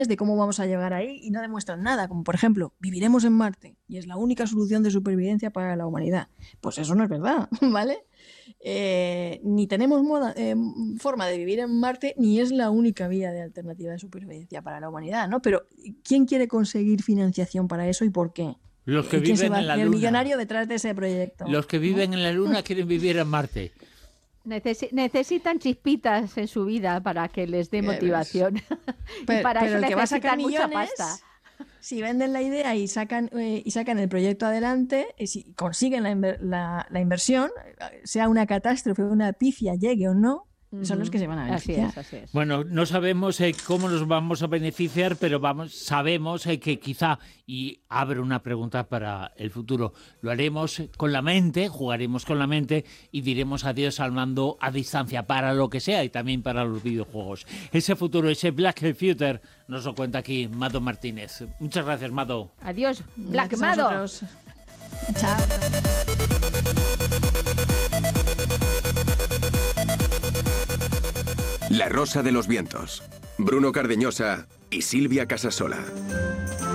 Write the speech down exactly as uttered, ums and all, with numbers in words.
de cómo vamos a llegar ahí y no demuestran nada, como por ejemplo, viviremos en Marte y es la única solución de supervivencia para la humanidad. Pues eso no es verdad, ¿vale? Eh, ni tenemos moda, eh, forma de vivir en Marte, ni es la única vía de alternativa de supervivencia para la humanidad, ¿no? Pero ¿quién quiere conseguir financiación para eso y por qué? Los que ¿Y quién se viven va a en la hacer el Luna. millonario detrás de ese proyecto? Los que viven en la Luna quieren vivir en Marte. Necesi- necesitan chispitas en su vida para que les dé motivación. Pero, y para pero eso el que va a sacar necesitan mucha millones, pasta. si venden la idea y sacan, eh, y sacan el proyecto adelante, y si consiguen la, inver- la, la inversión, sea una catástrofe, una pifia, llegue o no, son los que se van a Así beneficiar. es, así es. Bueno, no sabemos eh, cómo nos vamos a beneficiar, pero vamos, sabemos eh, que quizá, y abro una pregunta para el futuro, lo haremos con la mente, jugaremos con la mente y diremos adiós al mando a distancia para lo que sea y también para los videojuegos. Ese futuro, ese Black Future, nos lo cuenta aquí Mado Martínez. Muchas gracias, Mado. Adiós, Black Gracias a Mado. vosotros. Chao. La Rosa de los Vientos. Bruno Cardeñosa y Silvia Casasola.